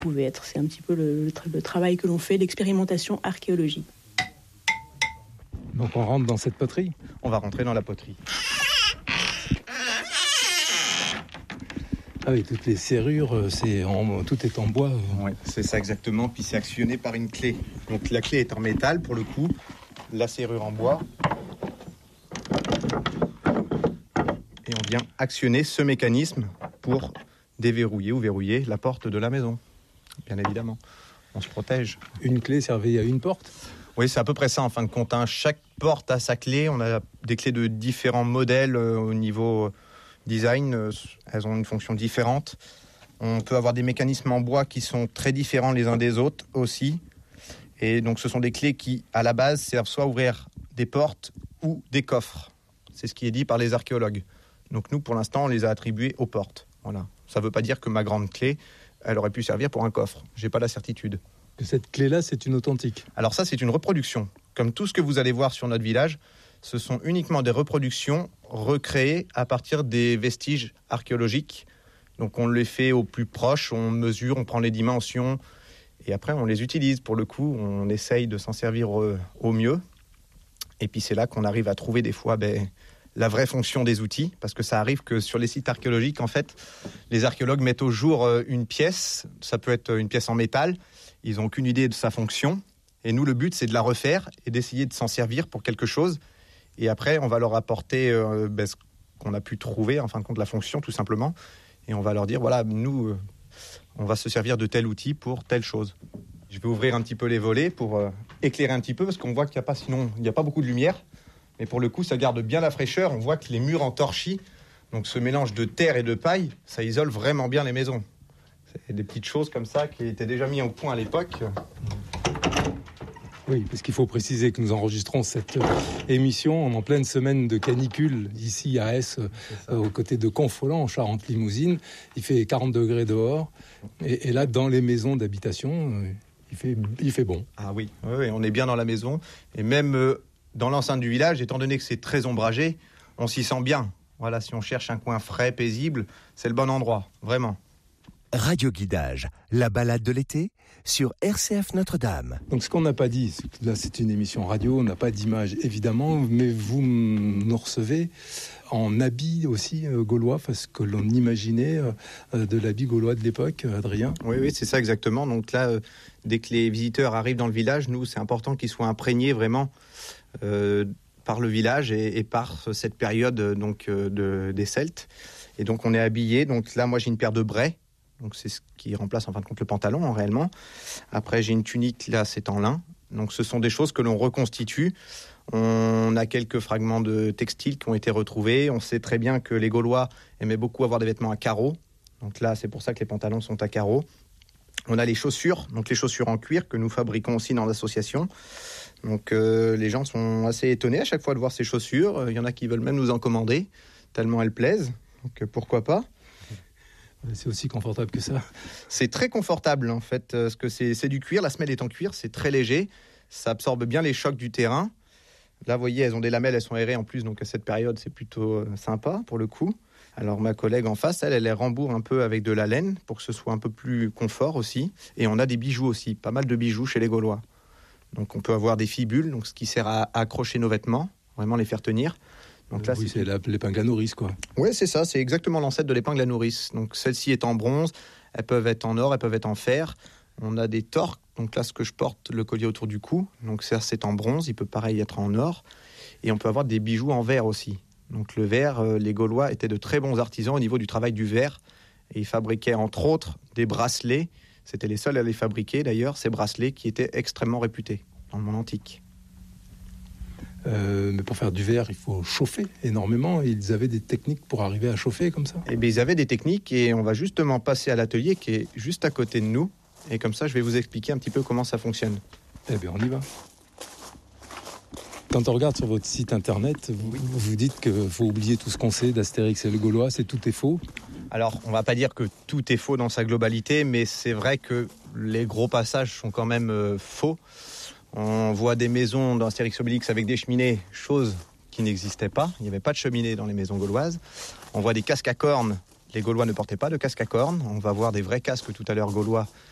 pouvait être. C'est un petit peu le travail que l'on fait, l'expérimentation archéologique. Donc on rentre dans cette poterie ? On va rentrer dans la poterie. Ah oui, toutes les serrures, tout est en bois. Oui, c'est ça exactement. Puis c'est actionné par une clé. Donc la clé est en métal pour le coup, la serrure en bois. Et on vient actionner ce mécanisme pour déverrouiller ou verrouiller la porte de la maison. Bien évidemment, on se protège. Une clé servait à une porte ? Oui, c'est à peu près ça en fin de compte. Chaque porte a sa clé. On a des clés de différents modèles au niveau design. Elles ont une fonction différente. On peut avoir des mécanismes en bois qui sont très différents les uns des autres aussi. Et donc ce sont des clés qui, à la base, servent soit à ouvrir des portes ou des coffres. C'est ce qui est dit par les archéologues. Donc nous, pour l'instant, on les a attribuées aux portes. Voilà. Ça ne veut pas dire que ma grande clé, elle aurait pu servir pour un coffre. Je n'ai pas la certitude. Que cette clé-là, c'est une authentique ? Alors ça, c'est une reproduction. Comme tout ce que vous allez voir sur notre village, ce sont uniquement des reproductions recréées à partir des vestiges archéologiques. Donc on les fait au plus proche, on mesure, on prend les dimensions et après on les utilise. Pour le coup, on essaye de s'en servir au mieux. Et puis c'est là qu'on arrive à trouver des fois la vraie fonction des outils, parce que ça arrive que sur les sites archéologiques, en fait, les archéologues mettent au jour une pièce, ça peut être une pièce en métal, ils n'ont aucune idée de sa fonction, et nous, le but, c'est de la refaire et d'essayer de s'en servir pour quelque chose, et après, on va leur apporter ce qu'on a pu trouver, en fin de compte, la fonction, tout simplement, et on va leur dire, voilà, nous, on va se servir de tel outil pour telle chose. Je vais ouvrir un petit peu les volets pour éclairer un petit peu, parce qu'on voit qu'il n'y a pas beaucoup de lumière. Mais pour le coup, ça garde bien la fraîcheur. On voit que les murs en torchis, donc ce mélange de terre et de paille, ça isole vraiment bien les maisons. C'est des petites choses comme ça qui étaient déjà mises au point à l'époque. Oui, parce qu'il faut préciser que nous enregistrons cette émission en pleine semaine de canicule, ici à Aes, aux côtés de Confolens, en Charente-Limousine. Il fait 40 degrés dehors. Et là, dans les maisons d'habitation, il fait bon. Ah oui, on est bien dans la maison. Et même dans l'enceinte du village, étant donné que c'est très ombragé, on s'y sent bien. Voilà, si on cherche un coin frais, paisible, c'est le bon endroit, vraiment. Radio Guidage, la balade de l'été sur RCF Notre-Dame. Donc ce qu'on n'a pas dit, là c'est une émission radio, on n'a pas d'image évidemment, mais vous nous recevez en habit aussi gaulois, parce que l'on imaginait de l'habit gaulois de l'époque, Adrien. Oui, c'est ça exactement. Donc là, dès que les visiteurs arrivent dans le village, nous, c'est important qu'ils soient imprégnés vraiment par le village et par cette période des Celtes. Et donc on est habillés. Donc là, moi j'ai une paire de braies. Donc c'est ce qui remplace en fin de compte le pantalon réellement. Après j'ai une tunique, là c'est en lin. Donc ce sont des choses que l'on reconstitue. On a quelques fragments de textiles qui ont été retrouvés. On sait très bien que les Gaulois aimaient beaucoup avoir des vêtements à carreaux. Donc là c'est pour ça que les pantalons sont à carreaux. On a les chaussures, donc les chaussures en cuir que nous fabriquons aussi dans l'association. Donc les gens sont assez étonnés à chaque fois de voir ces chaussures. Il y en a qui veulent même nous en commander, tellement elles plaisent. Donc pourquoi pas. C'est aussi confortable que ça. C'est très confortable en fait, parce que c'est du cuir. La semelle est en cuir, c'est très léger. Ça absorbe bien les chocs du terrain. Là, vous voyez, elles ont des lamelles, elles sont aérées en plus. Donc à cette période, c'est plutôt sympa pour le coup. Alors ma collègue en face, elle les rembourre un peu avec de la laine pour que ce soit un peu plus confort aussi. Et on a des bijoux aussi, pas mal de bijoux chez les Gaulois. Donc on peut avoir des fibules, donc ce qui sert à accrocher nos vêtements, vraiment les faire tenir. Donc là, c'est l'épingle à nourrice, quoi. Oui, c'est ça, c'est exactement l'ancêtre de l'épingle à nourrice. Donc celle-ci est en bronze, elles peuvent être en or, elles peuvent être en fer. On a des torques, donc là ce que je porte, le collier autour du cou, donc ça c'est en bronze, il peut pareil être en or. Et on peut avoir des bijoux en verre aussi. Donc le verre, les Gaulois étaient de très bons artisans au niveau du travail du verre. Et ils fabriquaient entre autres des bracelets. C'était les seuls à les fabriquer d'ailleurs, ces bracelets qui étaient extrêmement réputés dans le monde antique. Mais pour faire du verre, il faut chauffer énormément. Ils avaient des techniques pour arriver à chauffer comme ça. Eh bien, ils avaient des techniques et on va justement passer à l'atelier qui est juste à côté de nous. Et comme ça, je vais vous expliquer un petit peu comment ça fonctionne. Eh bien, on y va. Quand on regarde sur votre site internet, vous dites qu'il faut oublier tout ce qu'on sait d'Astérix et le Gaulois, tout est faux. Alors, on ne va pas dire que tout est faux dans sa globalité, mais c'est vrai que les gros passages sont quand même faux. On voit des maisons dans Astérix Obélix avec des cheminées, chose qui n'existait pas. Il n'y avait pas de cheminée dans les maisons gauloises. On voit des casques à cornes. Les Gaulois ne portaient pas de casque à cornes. On va voir des vrais casques tout à l'heure gaulois